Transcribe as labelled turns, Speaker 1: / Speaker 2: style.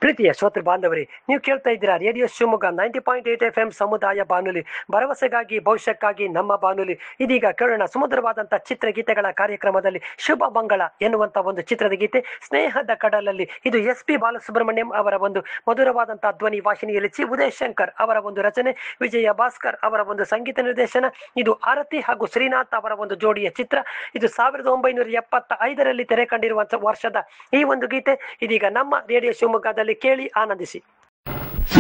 Speaker 1: ಪ್ರೀತಿಯ ಶ್ರೋತೃ ಬಾಂಧವರೇ, ನೀವು ಕೇಳ್ತಾ ಇದ್ದೀರಾ ರೇಡಿಯೋ ಶಿವಮೊಗ್ಗ 90.8 FM ಸಮುದಾಯ ಬಾನುಲಿ, ಭರವಸೆಗಾಗಿ ಭವಿಷ್ಯಕ್ಕಾಗಿ ನಮ್ಮ ಬಾನುಲಿ. ಇದೀಗ ಕೇಳೋಣ ಸುಮಧುರವಾದಂತಹ ಚಿತ್ರಗೀತೆಗಳ ಕಾರ್ಯಕ್ರಮದಲ್ಲಿ ಶುಭ ಮಂಗಳ ಎನ್ನುವಂತ ಒಂದು ಚಿತ್ರದ ಗೀತೆ ಸ್ನೇಹದ ಕಡಲಲ್ಲಿ. ಇದು SP ಬಾಲಸುಬ್ರಹ್ಮಣ್ಯಂ ಅವರ ಒಂದು ಮಧುರವಾದಂತಹ ಧ್ವನಿ ವಾಹಿನಿಯಲ್ಲಿ ಉದಯ್ ಶಂಕರ್ ಅವರ ಒಂದು ರಚನೆ, ವಿಜಯ ಭಾಸ್ಕರ್ ಅವರ ಒಂದು ಸಂಗೀತ ನಿರ್ದೇಶನ. ಇದು ಆರತಿ ಹಾಗೂ ಶ್ರೀನಾಥ್ ಅವರ ಒಂದು ಜೋಡಿಯ ಚಿತ್ರ. ಇದು 1975ರಲ್ಲಿ ತೆರೆ ಕಂಡಿರುವಂತಹ ವರ್ಷದ ಈ ಒಂದು ಗೀತೆ ಇದೀಗ ನಮ್ಮ ರೇಡಿಯೋ ಶಿವಮೊಗ್ಗದಲ್ಲಿ ಕೇಳಿ ಆನಂದಿಸಿ.